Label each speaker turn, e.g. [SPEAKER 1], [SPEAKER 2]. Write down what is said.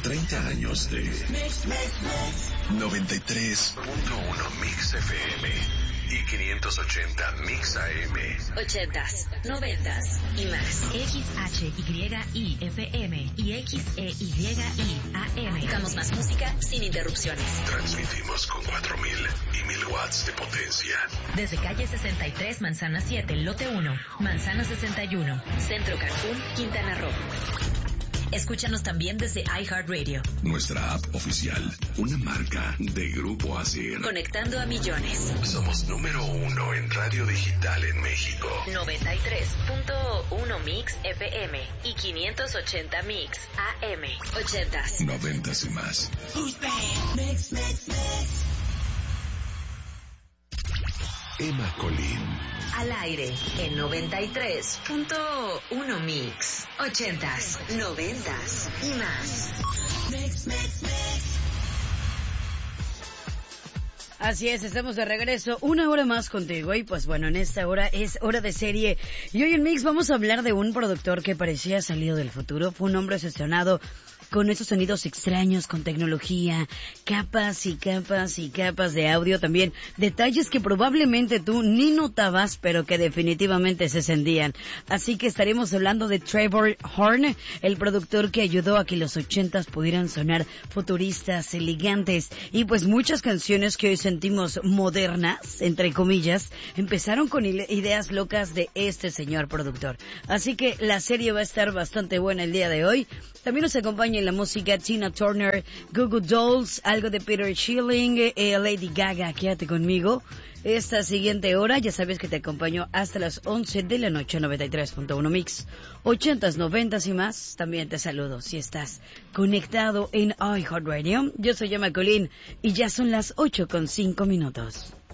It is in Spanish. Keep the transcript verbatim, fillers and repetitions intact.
[SPEAKER 1] treinta años de noventa y tres punto uno Mix F M y quinientos ochenta Mix A M.
[SPEAKER 2] Ochentas, noventas y más.
[SPEAKER 3] X H Y I F M y X E Y I A M.
[SPEAKER 2] Buscamos más música sin interrupciones.
[SPEAKER 1] Transmitimos con cuatro mil y mil watts de potencia.
[SPEAKER 3] Desde calle sesenta y tres, Manzana siete, lote uno, Manzana sesenta y uno.
[SPEAKER 2] Centro Cancún, Quintana Roo. Escúchanos también desde iHeartRadio.
[SPEAKER 1] Nuestra app oficial, una marca de Grupo Asir.
[SPEAKER 2] Conectando a millones.
[SPEAKER 1] Somos número uno en radio digital en México.
[SPEAKER 2] noventa y tres punto uno Mix F M y quinientos ochenta Mix A M. Ochentas.
[SPEAKER 1] Noventas y más.
[SPEAKER 2] Mix, mix, mix.
[SPEAKER 1] Emma Colín.
[SPEAKER 2] Al aire en noventa y tres punto uno Mix. Ochentas, noventas y más. Mix, mix, mix.
[SPEAKER 4] Así es, estamos de regreso una hora más contigo y pues bueno, en esta hora es hora de serie y hoy en Mix vamos a hablar de un productor que parecía salido del futuro. Fue un hombre obsesionado con esos sonidos extraños, con tecnología, capas y capas y capas de audio, también detalles que probablemente tú ni notabas, pero que definitivamente se sentían. Así que estaremos hablando de Trevor Horn, el productor que ayudó a que los ochentas pudieran sonar futuristas, elegantes, y pues muchas canciones que hoy sentimos modernas, entre comillas, empezaron con ideas locas de este señor productor. Así que la serie va a estar bastante buena el día de hoy. También nos acompaña en la música Tina Turner, Goo Goo Dolls, algo de Peter Schilling, eh, Lady Gaga. Quédate conmigo esta siguiente hora. Ya sabes que te acompaño hasta las once de la noche, noventa y tres punto uno Mix. Ochentas, noventas y más. También te saludo si estás conectado en iHeartRadio. Yo soy Emma Colín y ya son las ocho con cinco minutos.